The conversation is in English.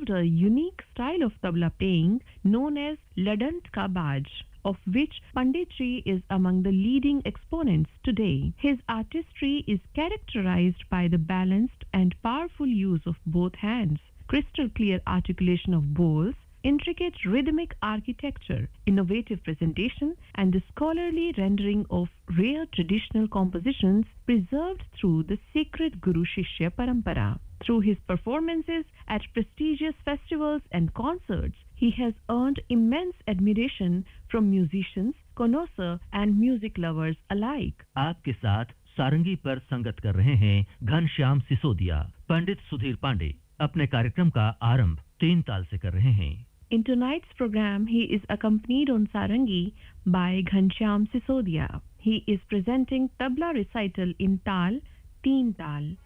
evolved a unique style of tabla playing known as Ladant Ka Baj, of which Panditji is among the leading exponents today. His artistry is characterized by the balanced and powerful use of both hands, crystal clear articulation of bowls, intricate rhythmic architecture, innovative presentation, and the scholarly rendering of rare traditional compositions preserved through the sacred Guru Shishya Parampara. Through his performances at prestigious festivals and concerts, he has earned immense admiration from musicians, connoisseurs, and music lovers alike. आपके साथ सारंगी पर संगत कर रहे हैं घनश्याम सिसोदिया। पंडित सुधीर पांडे अपने कार्यक्रम का आरंभ 3 ताल से कर रहे हैं। In tonight's program, he is accompanied on Sarangi by Ghanshyam Sisodia. He is presenting tabla recital in Tal, Teen Tal.